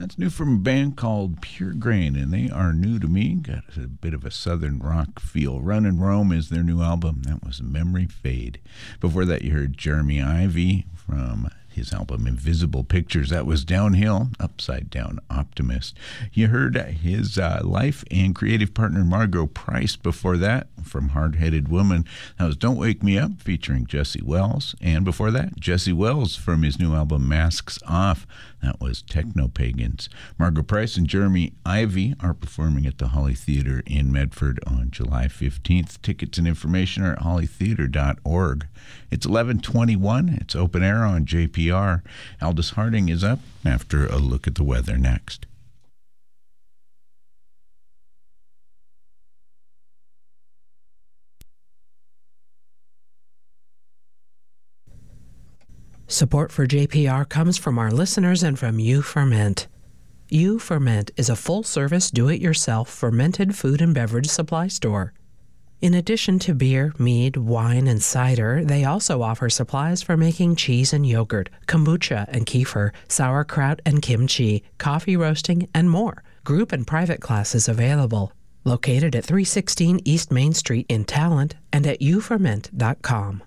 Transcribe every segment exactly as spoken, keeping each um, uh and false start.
That's new from a band called Pure Grain, and they are new to me. Got a bit of a southern rock feel. Run and Roam is their new album. That was Memory Fade. Before that, you heard Jeremy Ivy from his album Invisible Pictures. That was Downhill, Upside Down Optimist. You heard his uh, life and creative partner Margot Price before that from Hard Headed Woman. That was Don't Wake Me Up featuring Jesse Wells. And before that, Jesse Wells from his new album Masks Off. That was Techno Pagans. Margot Price and Jeremy Ivy are performing at the Holly Theatre in Medford on July fifteenth. Tickets and information are at holly theatre dot org. It's eleven twenty-one. It's open air on J P R. Aldous Harding is up after a look at the weather next. Support for J P R comes from our listeners and from You Ferment. You Ferment is a full-service, do-it-yourself fermented food and beverage supply store. In addition to beer, mead, wine, and cider, they also offer supplies for making cheese and yogurt, kombucha and kefir, sauerkraut and kimchi, coffee roasting, and more. Group and private classes available. Located at three sixteen East Main Street in Talent and at you ferment dot com.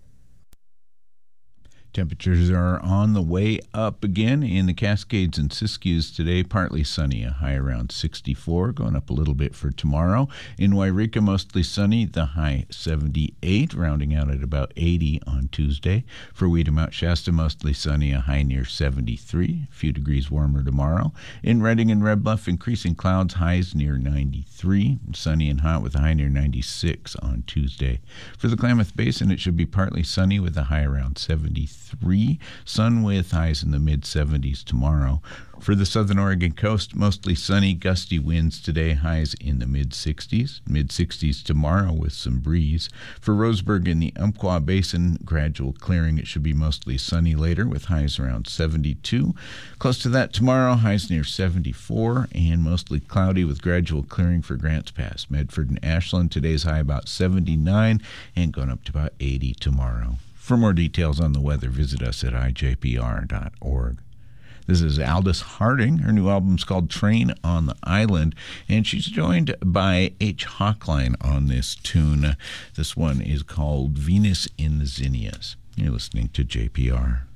Temperatures are on the way up again in the Cascades and Siskiyous today. Partly sunny, a high around sixty-four, going up a little bit for tomorrow. In Wairika, mostly sunny, the high seventy-eight, rounding out at about eighty on Tuesday. For Weedham, Mount Shasta, mostly sunny, a high near seventy-three, a few degrees warmer tomorrow. In Redding and Red Bluff, increasing clouds, highs near ninety-three, sunny and hot with a high near ninety-six on Tuesday. For the Klamath Basin, it should be partly sunny with a high around seventy-three. Three, sun with highs in the mid-seventies tomorrow. For the southern Oregon coast, mostly sunny, gusty winds today, highs in the mid-sixties. Mid-sixties tomorrow with some breeze. For Roseburg in the Umpqua Basin, gradual clearing. It should be mostly sunny later with highs around seventy-two. Close to that tomorrow, highs near seventy-four, and mostly cloudy with gradual clearing for Grants Pass. Medford and Ashland, today's high about seventy-nine and going up to about eighty tomorrow. For more details on the weather, visit us at i j p r dot org. This is Aldous Harding. Her new album's called Train on the Island, and she's joined by H. Hochline on this tune. This one is called Venus in the Zinnias. You're listening to J P R.